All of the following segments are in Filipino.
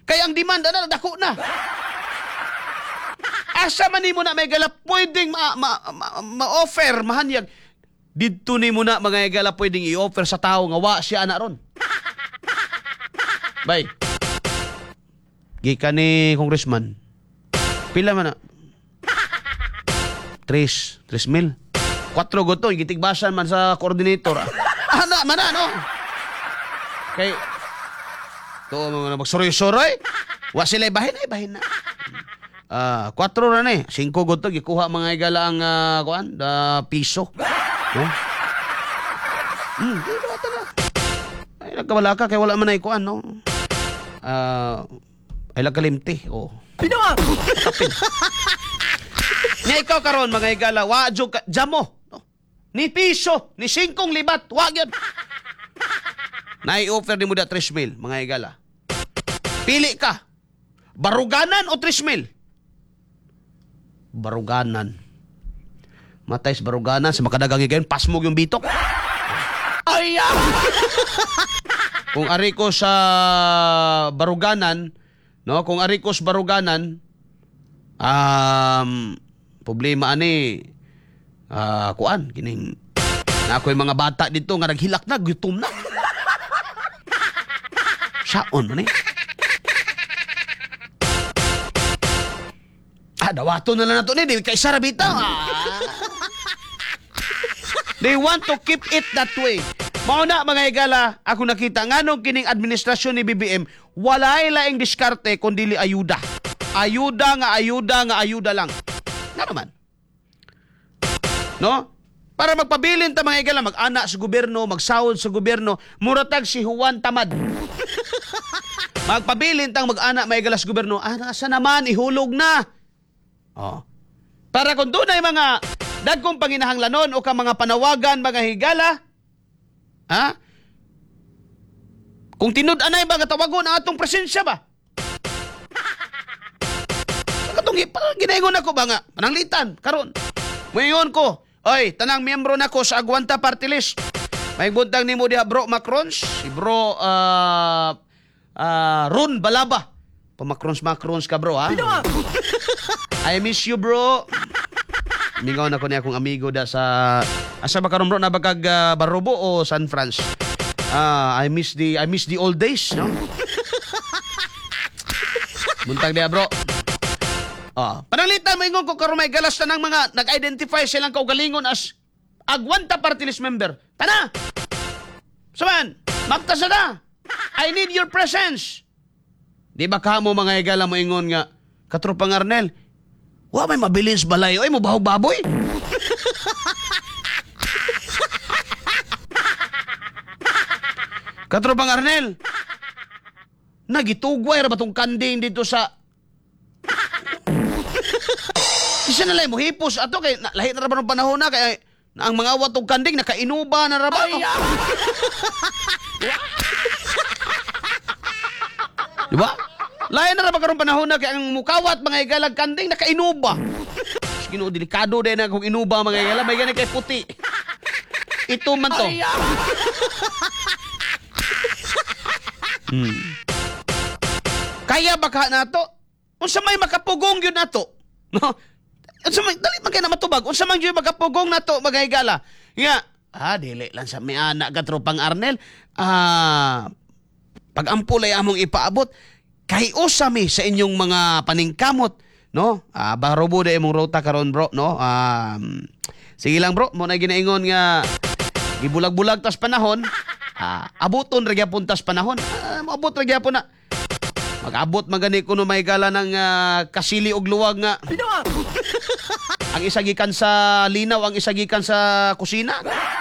Kaya ang demand na dako na. Asa man nimo na may gala pwedeng ma-offer mahanyag. Didto nimo na mga gala pwedeng i-offer sa tao nga wa siya ana ron. Bay. Gikan ni congressman. Pila man na? 3 mil. 4 goto gitigbasan man sa coordinator. Ana man no. Kay to mga magsuroy-suroy. Wa sila bahin na. 4 ra ni, 5 goto gikuha mga igala ang kuan, piso. No? Di ba na. Ay nagkawala ka kay wala man ay kuan no. Ay lagkalimti. Oh. Pinawa. Nga ikaw karon mga igala, wa jud ka jamo. No? Ni piso, ni 5 libat, wa gyud. Nai-offer ni mo da 3 mil mga igala. Pili ka. Baruganan o 3 mil? Baruganan. Matay sa baruganan, sa makadagang igayon, pasmog yung bitok. Ay! Kung ari ko sa baruganan, no, kung ari ko sa baruganan, problema ani, kuan, kining, na ako yung mga bata dito nga naghilak na, gutom na. Saon man eh. Dawato na lang na ito ni. Di kay Sarabita. They want to keep it that way. Mauna mga igala, ako nakita nganong kining administrasyon ni BBM, walay laing diskarte kundi ayuda. Ayuda lang. Nga naman. No? Para magpabilin ta mga igala, mag-ana sa gobyerno, magsahod sa gobyerno, muratag si Juan Tamad. Magpabilin tang mag-ana mga igala sa gobyerno, asa naman, ihulog na. Oh. Para kung doon ay mga dagkong panginahanglanon o ka mga panawagan, mga higala, ha? Kung tinud-anay ba katawagon ang atong presensya ba? Katong ginaingon ako ba nga, pananglitan, karon. Ngayon ko, oy, tanang miyembro nako sa Agwanta Party List. May buntang nimo diha bro Macrons, si bro Ron Balaba. Macrons ka bro ha. I miss you bro. Mingaw na ko niya akong amigo da sa asa ba karon bro na bagag Barobo o San Franz. I miss the old days, no? Buntag diha bro. Pananglitan mo ingon ko karon may galas na ng mga nag-identify silang kaugalingon as Agwanta Party List member. Tana. Saman, magtasa na. I need your presence. Di ba ka mo mga igala mo ingon nga katropang Arnel, wa may mabilin sa balay, oy mo bahog baboy. Katropang Arnel, nagitugway ra batong kanding dito sa isa na lang mo hipos ato kay lahi na ra ba ng panahon na kay ang mga watog kanding nakainuba na ra ba? Di ba? Lain na ra ba karong panahon na kay ang mukawat mga igalag kanding nakainuba. Kino delikado din na kung inuba mga igala may gani kay puti. Ito man to. Kaya baka nato unsa may makapugong gyud nato. No? Unsa may dali man kay na matubag. Unsa man gyud makapugong nato mga igala. Nga, dili lang sa may anak ka tropang Arnel. Pag ampulay among ipaabot, kay usami sa inyong mga paningkamot, no? Barobo da imong rota karon bro, no? Sige lang bro, mo na ginaingon nga gibulag-bulag tas panahon, abuton ra gyapon tas panahon. Maabot ra gyapon na. Mag-abot magani kuno may gala ng kasili og luwag nga. Ang isa gikan sa linaw, ang isa gikan sa kusina.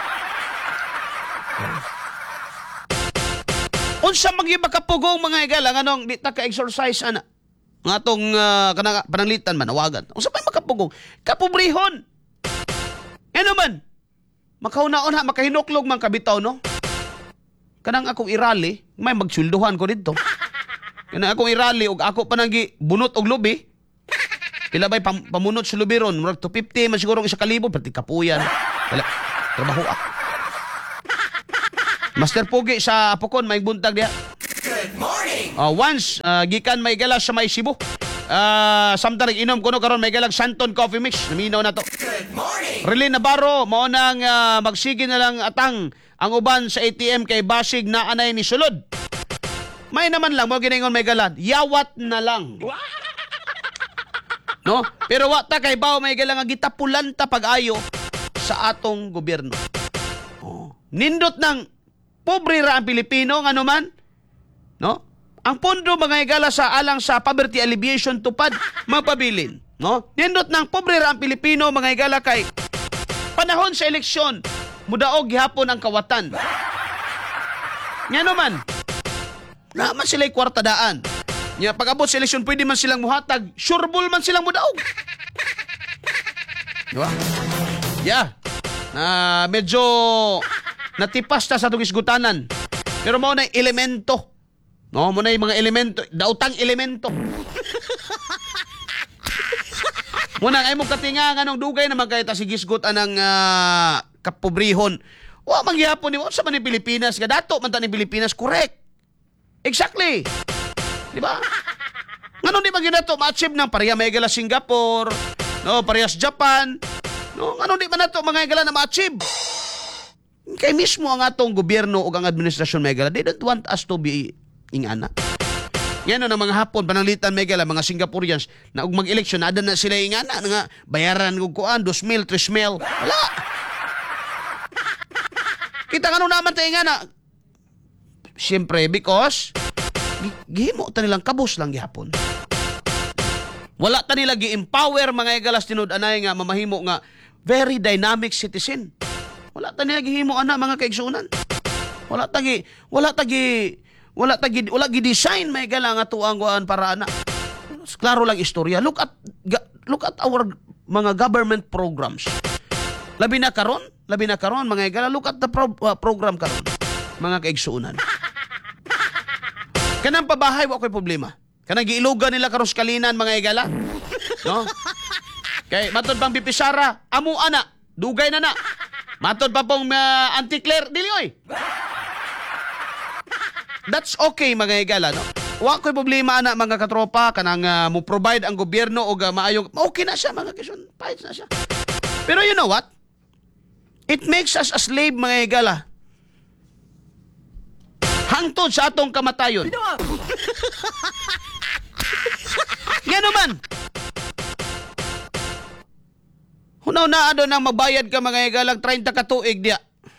Unsa man gyud makapugong mga igala nganong di ta ka-exercise ana. Nga tong kanang pananglitan manawagan. Unsa may makapugong? Kapobrehon. Ano man? Makauna-on ha makahinuklog man kabitaw no. Kanang akong irali, may magsulduhan ko didto. Kanang akong irali og ako pa nang bunot og lubi. Pila bay pamunot sa lubi ron, murag 250 man siguro isa kalibo pati kapuyan. Wala trabaho Master Pogi sa Apokon, may buntag diya. Good morning! Once gikan may galas sa may Cebu. Samtang inom kuno karon may galag Santon Coffee Mix. Naminaw na to. Relin Navarro mao nang magsige na lang atang ang uban sa ATM kay basig na anay ni sulod. May naman lang mo giningon may galad. Yawat na lang. No? Pero wa ta kay bawo may galang nga gitapulanta pag-ayo sa atong gobyerno. Nindot ng pobre ra ang Pilipino ngano man, no? Ang pondo mga higala sa alang sa poverty alleviation tupad mapabilin, no? Nindot ng pobre ra ang Pilipino mga higala kay panahon sa eleksyon mudaog gihapon ang kawatan. Ngano man, naman sila'y kwartadaan. Nya pag-abot sa eleksyon pwede man silang muhatag, sureball man silang mudaog. Diba? Yeah. Medyo natipas ta sa itong isgutanan. Pero mo na elemento. No, mo na yung mga elemento, dautang elemento. Muna ay mo katinga nga nung dugay naman kayo ta sigisgutan ng kapobrihon. Wa mangyapon ni mo sa man ni Pilipinas, nga dato man ta ni Pilipinas, correct. Exactly. Di ba? Ngano di man ginato ma-achieve ng pareha may gala Singapore, no, parehas Japan. No, ngano di man nato mga gala na ma-achieve? Kay mismo ang atong gobyerno o ang administrasyon may gala, they don't want us to be ingana. Yan ng mga Hapon, pananglitan may gala, mga Singaporeans, na ug mag-eleksyon, nada na sila ingana, nga bayaran kung kuan, 2,000, 3,000. Wala. Kita nga naman tayo ingana. Siyempre, because gihimo ta nilang kabus lang gihapon. Wala ta nila gi-empower mga igalas tinud-anay nga mamahimo nga very dynamic citizen. Wala ta nila gihimo ana mga kaigsunan. Wala gi-design may gala nga tuang para ana. Klaro lang istorya. Look at our mga government programs. Labi na karon mga igala, look at the program karon mga kaigsunan. Kanang pabahay wa ko'y problema. Kanang giilugan nila karon sa Kalinan mga igala. No? Kay matod pang Bipisara, amo ana, dugay na na. Matod pa pong Auntie Claire, dili oy. That's okay mga igala, no? Wa ko'y problema ana mga katropa kanang mo provide ang gobyerno og maayong okay na siya mga kison. Pahit na siya. Pero you know what? It makes us a slave mga igala. Hangtod sa atong kamatayon. Yan naman. Hunaw na nang magbayad ka mga igalang 30 ka tuig diya.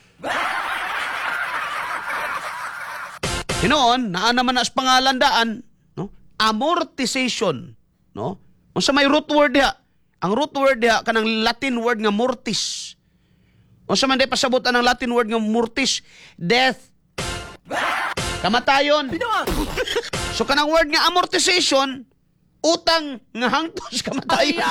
Hinoon, naa naman as pangalandaan, no? Amortization, no? Unsa may root word diha? Ang root word diha kanang Latin word nga mortis. Unsa man di pasabutan ang Latin word nga mortis? Death. Kamatayon. So kanang word nga amortization, utang nga hangtos kamatayon.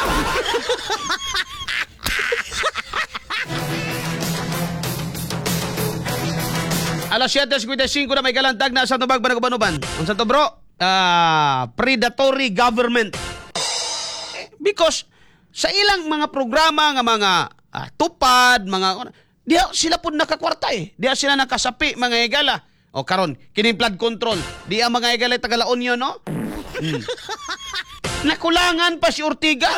Alas 7:55 na may galantag na sa tubag Banag-Banuban. Unsa to bro? Predatory government. Because sa ilang mga programa nga mga tupad, mga diha sila pud nakakwarta eh. Diha sila nakasapi mga higala. O karon, kining flood control. Di ang mga higala taga La Union, no? Nakulangan pa si Ortiga.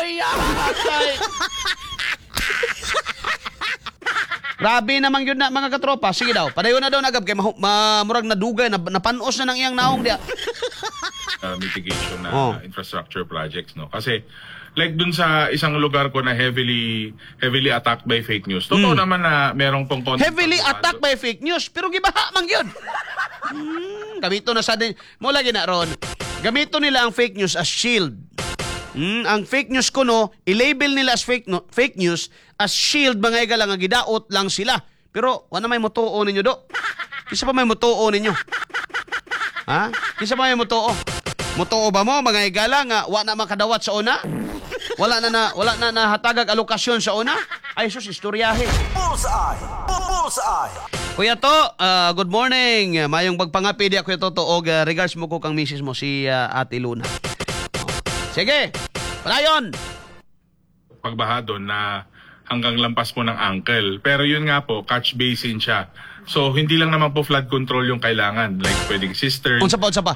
Grabe naman yun na mga katropa. Sige daw, padayon na daw nagab kay murag na dugay na napanos na ng iyang naong diya. Mitigation na infrastructure projects, no? Kasi like dun sa isang lugar ko na heavily attacked by fake news. Totoo naman na merong pong heavily attacked by fake news, pero gibaha man yun. Gamito na sa din. Mo lagi na ron. Gamito nila ang fake news as shield. Ang fake news ko no, i-label nila as fake news as shield mga igalang nga gidaot lang sila. Pero wala may mutuo ninyo do. Kisa pa may mutuo ninyo. Ha? Kisa pa may mutuo. Mutuo ba mo mga igala nga wa na makadawat sa una? Wala na nahatagag alokasyon sa una? Ay sus, istoryahe. Bullseye. Kuya to, good morning. Mayong pagpangapi di Kuya to og regards mo ko kang misis mo si Ate Luna. Sige. Palayon. Pagbaha doon na hanggang lampas po ng ankle. Pero yun nga po, catch basin siya. So hindi lang naman po flood control yung kailangan. Like pwedeng cistern. Unsa pa? Pwedeng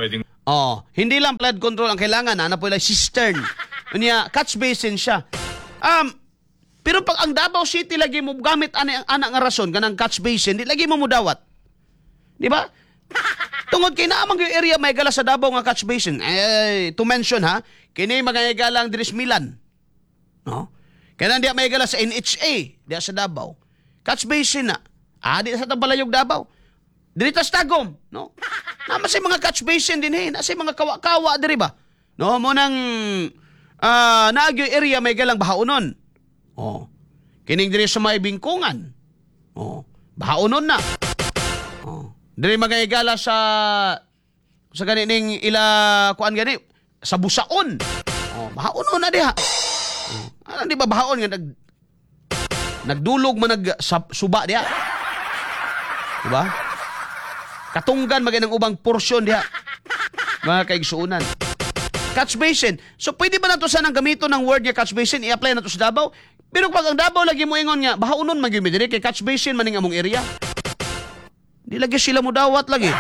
Hindi lang flood control ang kailangan, na po lang cistern. Unya, catch basin siya. Pero pag ang Davao City lagi mo gamit anak nga rason kanang catch basin, di lagi mo mudawat. Di ba? Tungod kay naamang yung area may gala sa Davao nga catch basin. To mention ha, kini mga galang diris Milan. No? Kaya diya may gala sa NHA, diya sa Davao. Catch basin na. Di sa Tabalayog Davao. Diri tas Tagum, no? Naman sa mga catch basin din nasa mga kawa-kawa diri ba? No, mo nang naagyo area may galang bahaonon. Kining diri sa may bingkungan. Bahaonon na. Diri magayagala sa ganining ila kuan gani sa Busaon. Bahaonon na diha. Di ba bahaon nga nagdulog man suba diha. Diba? Katunggan maginang ubang porsyon diha. Mga kaigsuunan. Catch basin. So pwede ba nato sanang gamito ng word nga catch basin i-apply nato sa Davao? Pero pag ang Davao lagi mo ingon nga bahaunon man gyud mi diri kay catch basin maning among area. Di lagi sila mo dawat lagi.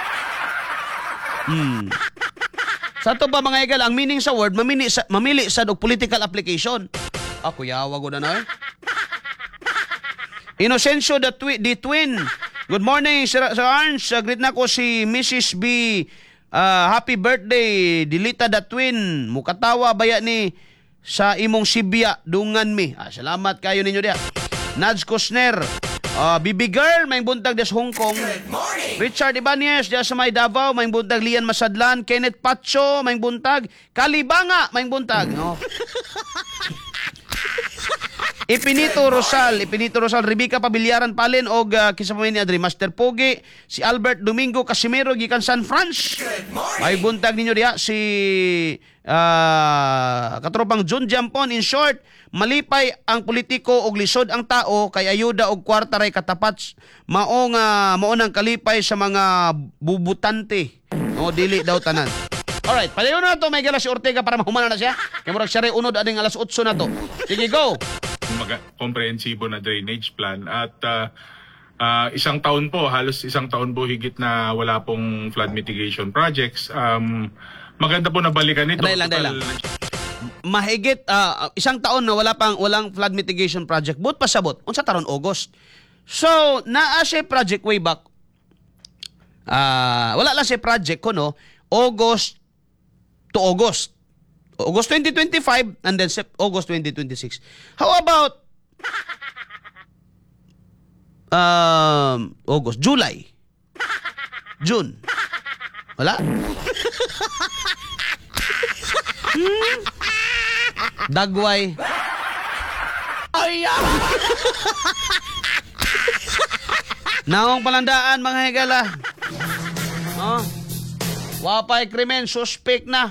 Sa to ba mga igal ang meaning sa word mamili sa og political application. Ako yawa ko na Inocencio the twin. Good morning, Sir Arns. Greet na ko si Mrs. B. Happy birthday, Dilita the twin. Mukatawa baya ni sa imong Sibya, dungan mi. Salamat kayo ninyo diya. Nads Kusner. Bibi Girl, may buntag des Hong Kong. Richard Ibanez, diya sa may Davao, may buntag Lian Masadlan. Kenneth Pacho, may buntag. Kalibanga, may buntag. Ipinito Rosal, Rebecca Pabilyaran Palen og kisama ni Adri Master Pogi, si Albert Domingo Casimiro gikan San Franz. May buntag ninyo diha si katropang John Jampon. In short, malipay ang politiko og lisod ang tao kay ayuda og kwarta ray katapat mao nang kalipay sa mga bubutante. Dili daw tanan. Alright, padayon na to may gala si Ortega para mahumana na siya. Kay murag siya ray unod ading alas 8 na to. Sige, go. Komprehensibo na drainage plan at isang taon po, halos isang taon po higit na wala pong flood mitigation projects. Maganda po na balikan ito. Dahil lang. Mahigit isang taon na walang flood mitigation project. But pasabot, unsa taron August. So, naa siya project way back. Wala lang siya project ko no, August to August. August 2025 and then August 2026. How about August, July, June? Wala? Dagway. Naong palandaan mga higala. Wapay krimen, suspect na.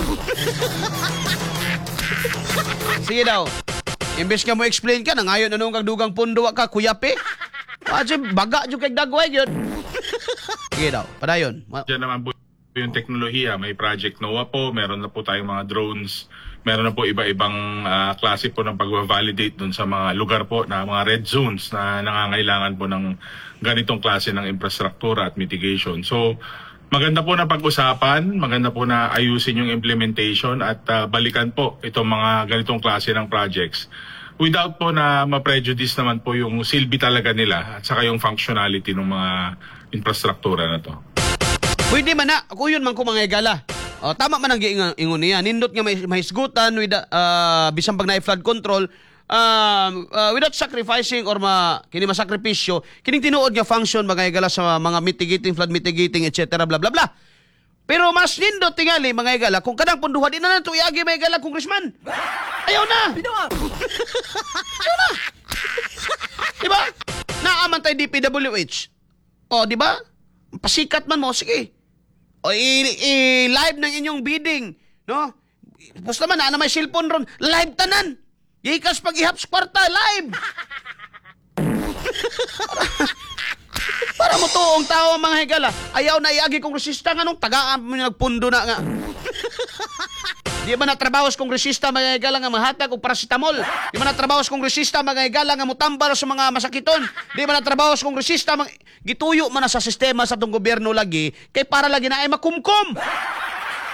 Sige daw. Imbes ka mo explain ka, nangayon anong kagdugang pundo ka, kuyapi. Baga dyan kay Dagway yun. Sige daw, padayon. Diyan naman po yung teknolohiya. May Project NOAA po, meron na po tayong mga drones, meron na po iba-ibang klase po ng pag-validate dun sa mga lugar po na mga red zones na nangangailangan po ng ganitong klase ng infrastruktura at mitigation. So, maganda po na pag-usapan, maganda po na ayusin yung implementation at balikan po itong mga ganitong klase ng projects without po na ma-prejudice naman po yung silbi talaga nila at saka yung functionality ng mga infrastruktura na to. Pwede man na, ako yun man ko mga igala. Tama man ang ingon niya. Nindot nga may hisgutan with bisang pag na-flood control without sacrificing or kini masakripisyo kining tinuod nga function mga igala sa mga mitigating, flood mitigating, etc. bla bla bla. Pero mas nindot tingali mga igala kung kadang punduhan di na nato iagi mga igala congressman. Ayaw na. Diba? Naaman tayo DPWH. Di ba? Pasikat man mo, sige. I-live ng inyong bidding, no? Basta man na may cellphone ron, live tanan. Gikas pag ihaps kwarta, live. Para mo tuong tao mga higala. Ayaw na iagi kong resista nga nung tagaan mo nagpundo na nga. Di man natrabaho sa kongresista mga higala nga mahatag og paracetamol. Di man natrabaho sa kongresista mga higala nga mutambal sa mga masakiton. Di man natrabaho sa kongresista gituyo man na sa sistema sa tong gobyerno lagi kay para lagi na ay makumkum.